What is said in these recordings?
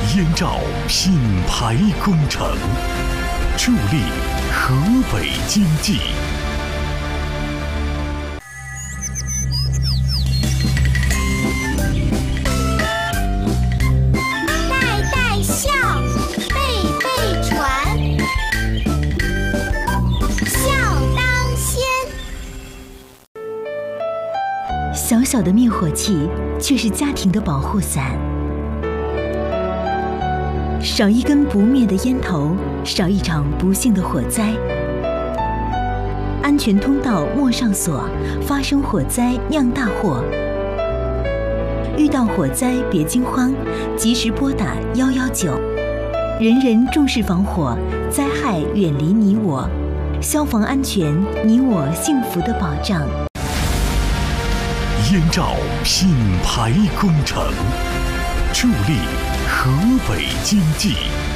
燕赵品牌工程，助力河北经济。 代代孝，辈辈传，孝当先。 小小的灭火器，却是家庭的保护伞。少一根不灭的烟头，少一场不幸的火灾。安全通道莫上锁，发生火灾酿大祸。遇到火灾别惊慌，及时拨打119。人人重视防火，灾害远离你我。消防安全，你我幸福的保障。 燕赵品牌工程，助力河北经济。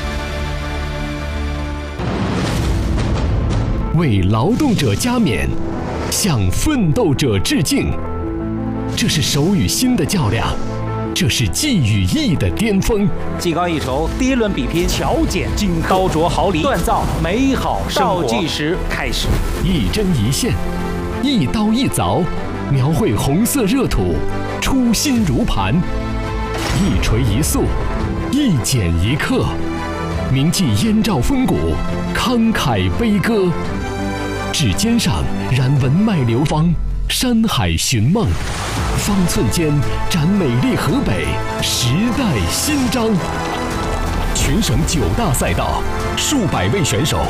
为劳动者加冕，向奋斗者致敬。这是手与心的较量，这是技与艺的巅峰。 技高一筹，第一轮比拼，巧剪精刻，刀琢毫厘，锻造美好生活。倒计时开始， 一针一线，一刀一凿，描绘红色热土，初心如磐。一锤一塑，一剪一刻，铭记燕赵风骨，慷慨悲歌。指尖上燃文脉流芳，山海寻梦，方寸间展美丽河北，时代新章。全省9大赛道，数百位选手，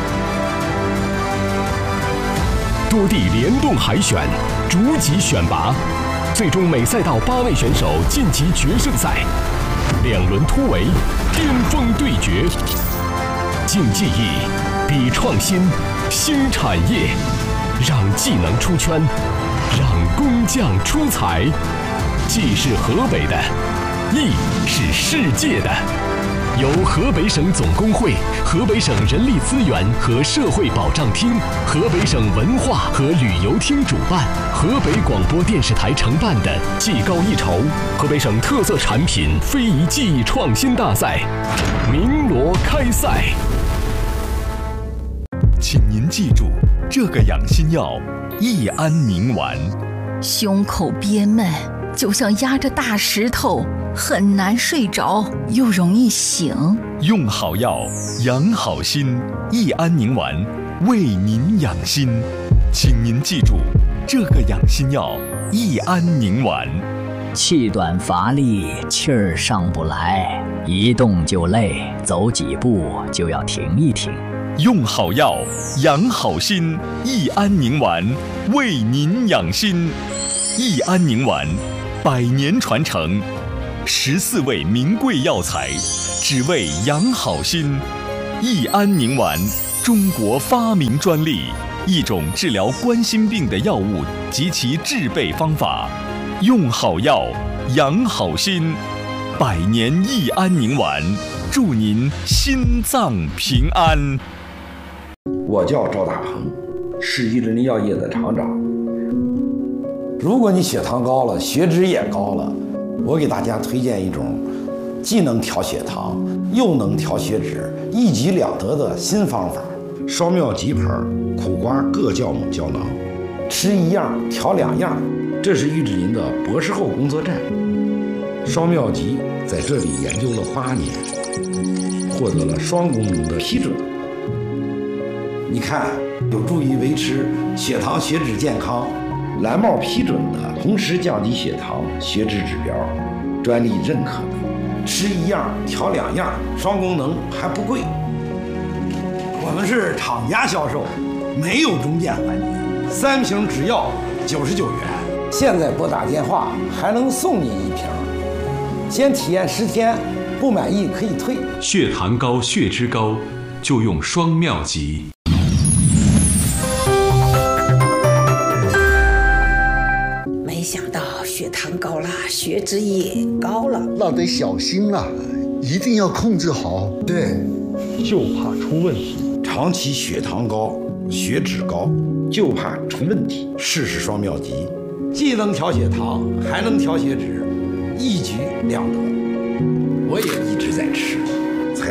多地联动海选，逐级选拔，最终每赛道8位选手晋级决胜赛。2轮突围，巅峰对决。竞技艺，比创新，新产业，让技能出圈，让工匠出彩。技是河北的，艺是世界的。由河北省总工会、河北省人力资源和社会保障厅、河北省文化和旅游厅主办，河北广播电视台承办的技高一筹河北省特色产品非遗技艺创新大赛鸣锣开赛。 请您记住这个养心药益安宁丸。 胸口憋闷，就像压着大石头，很难睡着，又容易醒。 用好药，养好心，益安宁丸为您养心。请您记住这个养心药益安宁丸。 气短乏力，气儿上不来，一动就累，走几步就要停一停。 用好药，养好心，益安宁丸为您养心。益安宁丸100年传承，14味名贵药材，只为养好心。益安宁丸，中国发明专利，一种治疗冠心病的药物及其制备方法。用好药，养好心，100年益安宁丸，祝您心脏平安。 我叫赵大鹏，是益人药业的厂长。如果你血糖高了，血脂也高了，我给大家推荐一种既能调血糖又能调血脂，一举两得的新方法——双妙吉牌苦瓜各酵母胶囊，吃一样调2样。这是玉志林的博士后工作站。双妙吉在这里研究了8年，获得了双功能的批准。你看，有助于维持血糖血脂健康，蓝帽批准的，同时降低血糖血脂指标，专利认可的。吃一样调2样，双功能还不贵。我们是厂家销售，没有中间环节，3瓶只要99元。现在拨打电话还能送您1瓶，先体验10天，不满意可以退。 血糖高、血脂高，就用双妙吉。 没想到血糖高了，血脂也高了， 那得小心了，一定要控制好。 对， 就怕出问题。 长期血糖高、血脂高，就怕出问题。试试双妙吉，既能调血糖，还能调血脂，一举两得。我也一直在吃。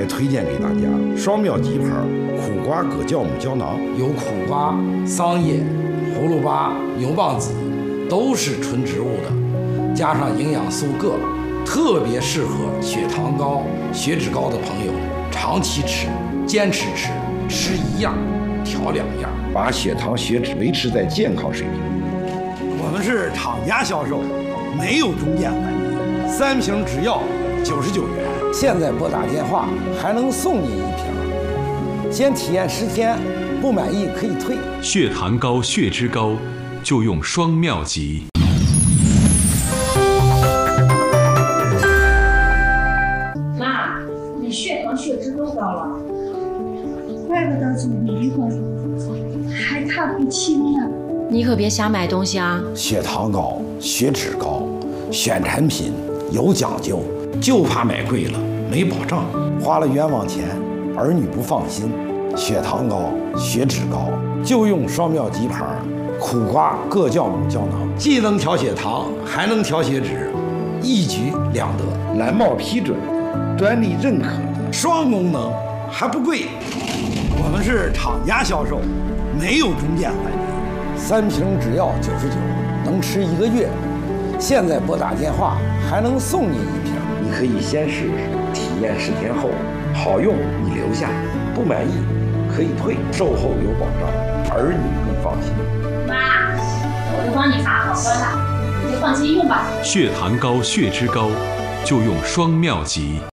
还推荐给大家双妙吉牌苦瓜葛酵母胶囊，有苦瓜、桑叶、葫芦巴、牛蒡子，都是纯植物的，加上营养素铬，特别适合血糖高、血脂高的朋友长期吃，坚持吃，吃一样调2样，把血糖血脂维持在健康水平。我们是厂家销售，没有中间环节，3瓶只要99元。现在拨打电话还能送您1瓶，先体验10天，不满意可以退。 血糖高、血脂高，就用双妙吉。 妈，你血糖、血脂都高了， 怪不得总迷糊，还看不清呢。 你可别瞎买东西啊！ 血糖高、血脂高，选产品有讲究，就怕买贵了没保障，花了冤枉钱，儿女不放心。血糖高、血脂高，就用双妙吉牌苦瓜葛酵母胶囊，既能调血糖，还能调血脂，一举两得。蓝茂批准，专利认可的双功能，还不贵。我们是厂家销售，没有中间环节，3瓶只要99，能吃1个月。现在拨打电话还能送您1瓶，你可以先试试，体验10天后好用你留下，不满意可以退，售后有保障，儿女更放心。 妈，我都帮你查好了，你就放心用吧。 血糖高、血脂高，就用双妙吉。